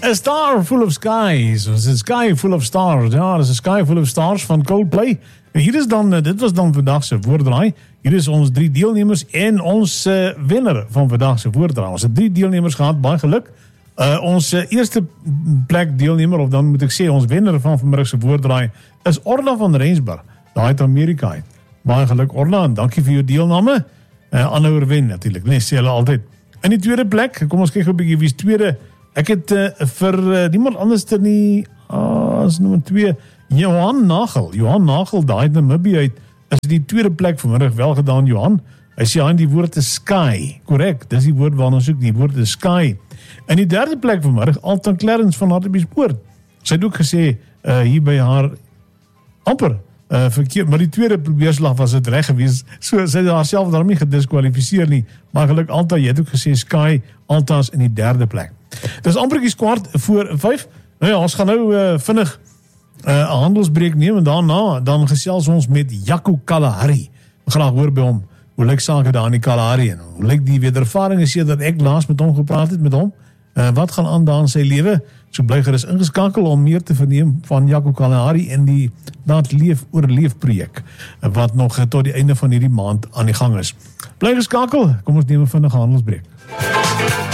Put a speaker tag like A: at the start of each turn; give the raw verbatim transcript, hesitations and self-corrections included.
A: A Star Full of Skies. It's a Sky Full of Stars. Ja, dat is A Sky Full of Stars van Coldplay. En hier is dan, dit was dan vandag se woorddraai. Hier is ons drie deelnemers en ons uh, wenner van vandag se woorddraai. Ons het drie deelnemers gehad, baie geluk. Uh, ons uh, eerste plek deelnemer, of dan moet ek sê, ons wenner van vanmiddag se woorddraai, is Orla van Rensburg. Daar uit Amerika uit. Baie geluk Orla, en dankie vir jou deelname. Uh, aanhouer wen natuurlik, nee, sê hulle altyd. In die tweede plek, kom ons kyk 'n bietjie wie is tweede. Ek het uh, vir uh, niemand anders ter nie, ah, is nummer twee, Johan Nagel. Johan Nagel, daar uit Namibië uit, is die tweede plek vanmiddag. Wel gedaan, Johan. Hy sê aan die woord is sky. Korrek, dis die woord waarna ons soek, die woord is sky. In die derde plek vanmiddag, Alton Clarence van Hartbeespoort. Sy het ook gesê, uh, hier by haar, amper, uh, verkeerd, maar die tweede probeerslag was het reg gewees, so sy het haarself daarom nie gediskwalifiseer nie, maar geluk Alta, jy het ook gesê, sky, Alta is in die derde plek. Dis amperkies kwart voor vijf, nou ja, ons gaan nou uh, vinnig uh, 'n handelsbreek neem, en daarna, dan gesels ons met Jaco Kalahari. Ek graag hoor by hom, hoe lyk sake daar in die Kalahari, en hoe lyk die wedervaring is hier dat ek laas met hom gepraat het met hom, uh, wat gaan aan daar in sy lewe, so bly gerus ingeskakel om meer te verneem van Jaco Kalahari en die Laat Leef Oorleef projek, uh, wat nog uh, tot die einde van hierdie maand aan die gang is. Bly geskakel, kom ons neem 'n vinnige handelsbreek.